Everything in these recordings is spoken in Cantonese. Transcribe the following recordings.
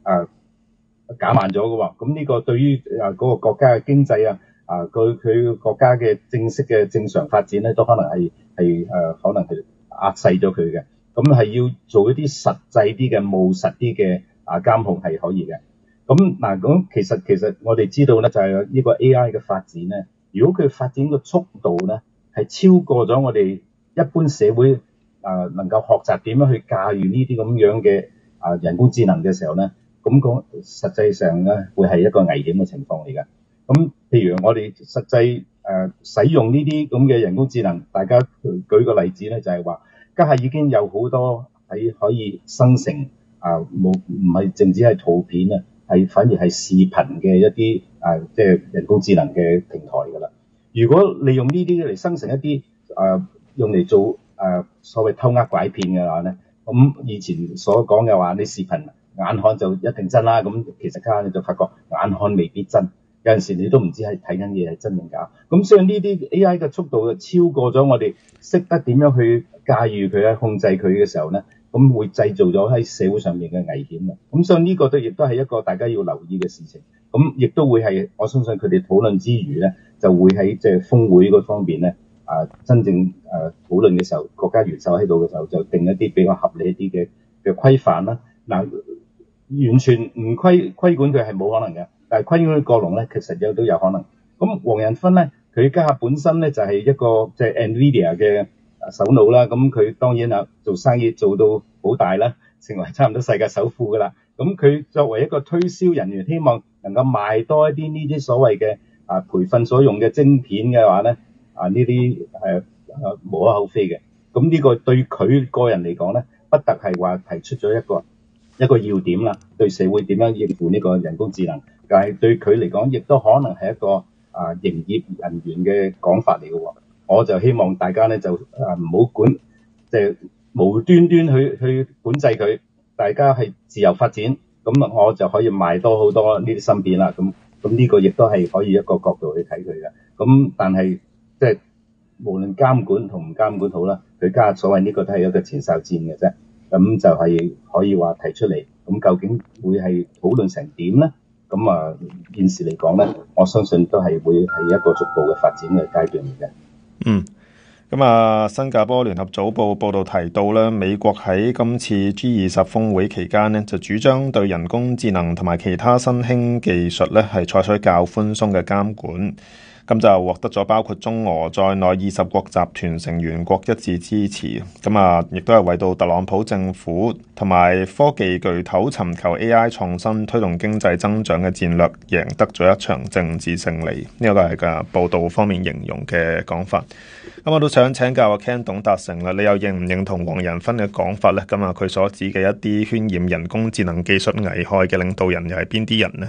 減慢咗嘅喎。咁呢個對於嗰個國家嘅經濟佢國家嘅正式嘅正常發展咧，都可能係可能係壓細咗佢嘅。咁係要做一啲實際啲嘅務實啲嘅監控係可以嘅。咁其實我哋知道咧，就係呢個 AI 嘅發展咧，如果佢發展嘅速度咧係超過咗我哋一般社會能夠學習點樣去駕馭呢啲咁樣嘅人工智能嘅時候咧，咁實際上咧會係一個危險嘅情況嚟嘅。咁譬如我哋實際使用呢啲咁嘅人工智能，大家舉個例子咧，就係話家下已經有好多係可以生成唔係淨止係圖片啊，反而係視頻嘅一啲即係人工智能嘅平台㗎啦。如果利用呢啲嚟生成一啲用嚟做所謂偷呃拐騙嘅話咧，咁以前所講嘅話，你視頻眼看就一定真啦，咁其實家下你就發覺眼看未必真。有陣時你都唔知係睇緊嘢係真定假，咁所以呢啲 AI 嘅速度就超過咗我哋識得點樣去駕馭佢控制佢嘅時候咧，咁會製造咗喺社會上面嘅危險嘅。咁所以呢個亦都係一個大家要留意嘅事情。咁亦都會係我相信佢哋討論之餘咧，就會喺即係峰會嗰方面咧真正討論嘅時候，國家元首喺度嘅時候就定一啲比較合理一啲嘅規範啦。完全唔規管佢係冇可能嘅。但係規管過龍咧，其實都有可能。咁黃仁勳咧，佢家下本身咧就係一個即係 NVIDIA 嘅首腦啦。咁佢當然做生意做到好大啦，成為差唔多世界首富噶啦。咁佢作為一個推銷人員，希望能夠賣多一啲呢啲所謂嘅培訓所用嘅晶片嘅話咧，呢啲係無可厚非嘅。咁呢個對佢個人嚟講咧，不特係話提出咗一個要點啦，對社會點樣應付呢個人工智能。但係對佢嚟講，亦都可能係一個營業人員嘅講法嚟嘅喎。我就希望大家咧就唔好管，即係無端端去管制佢。大家係自由發展，咁我就可以賣多好多呢啲芯片啦。咁呢個亦都係可以一個角度去睇佢嘅。咁但係即係無論監管同唔監管好啦，佢家所謂呢個都係一個前哨戰嘅啫。咁就係可以話提出嚟，咁究竟會係討論成點咧？咁現時嚟講咧，我相信都係會係一個逐步嘅發展嘅階段嚟嘅。 咁新加坡聯合早報報道提到咧，美國喺今次 G20 峰會期間咧，就主張對人工智能同埋其他新興技術咧係採取較寬鬆嘅監管。咁就獲得咗包括中俄在內20國集團成員國一致支持。咁亦都係為到特朗普政府同埋科技巨頭尋求 AI 創新推動經濟增長嘅戰略贏得咗一場政治勝利。呢個係個報道方面形容嘅講法。咁我都想請教阿 Ken 董達成啦，你又認唔認同黃仁勳嘅講法咧？咁佢所指嘅一啲渲染人工智能技術危害嘅領導人又係邊啲人呢？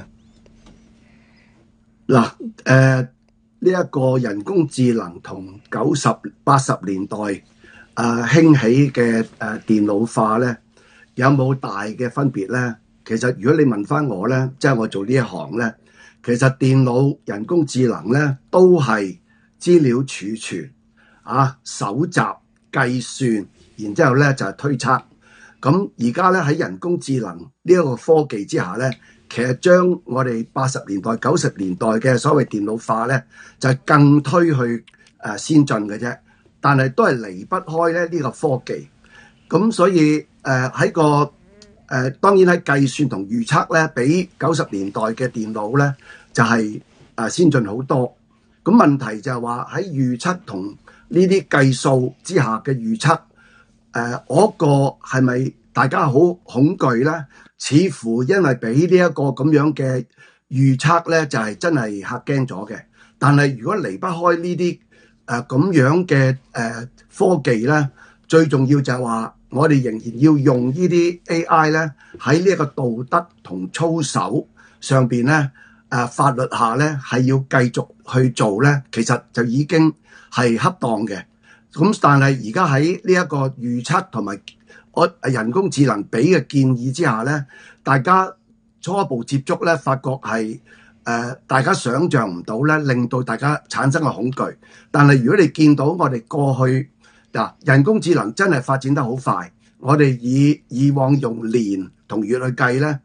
呢一個人工智能同90、80年代興起嘅電腦化咧，有冇大嘅分別咧？其實如果你問翻我咧，即係我做呢一行咧，其實電腦人工智能咧都係資料儲存搜集、計算，然之後咧就係推測。咁而家咧喺人工智能呢一個科技之下咧，其實將我哋80年代、90年代嘅所謂電腦化咧，就係更推去先進嘅啫。但係都係離不開咧呢個科技。咁所以喺當然喺計算同預測咧，比90年代嘅電腦咧就係先進好多。咁問題就係話喺預測同呢啲計數之下嘅預測，嗰個係咪大家好恐懼咧？似乎因為俾呢一個咁樣嘅預測咧，就係真係嚇驚咗嘅。但係如果離不開呢啲咁樣嘅科技咧，最重要就係話我哋仍然要用呢啲 AI 咧喺呢一個道德同操守上邊咧，法律下咧係要繼續去做咧，其實就已經係恰當嘅。咁但係而家喺呢一個預測同埋人工智能俾嘅建議之下咧，大家初步接觸咧，發覺係大家想像唔到咧，令到大家產生嘅恐懼。但係如果你見到我哋過去人工智能真係發展得好快，我哋以往用年同月去計咧，